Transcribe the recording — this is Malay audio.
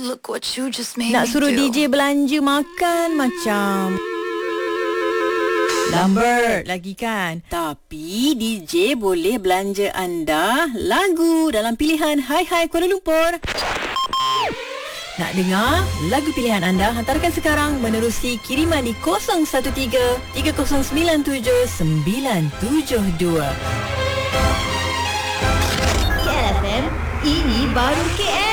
Look what you just made Nak me suruh do. DJ belanja makan macam Lambert lagi kan. Tapi DJ boleh belanja anda lagu dalam pilihan Hai Hai Kuala Lumpur. Nak dengar lagu pilihan anda? Hantarkan sekarang menerusi kiriman di 013 3097 972. KLFM, ini baru KL.